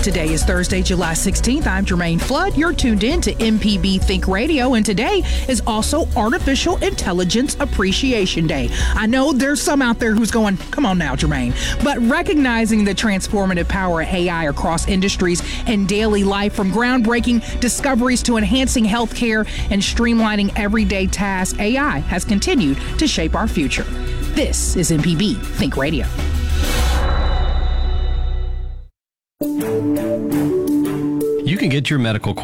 Today is Thursday, July 16th. I'm Jermaine Flood. You're tuned in to MPB Think Radio, and today is also Artificial Intelligence Appreciation Day. I know there's some out there who's going, come on now, Jermaine. But recognizing the transformative power of AI across industries and daily life, from groundbreaking discoveries to enhancing healthcare and streamlining everyday tasks, AI has continued to shape our future. This is MPB Think Radio. You can get your medical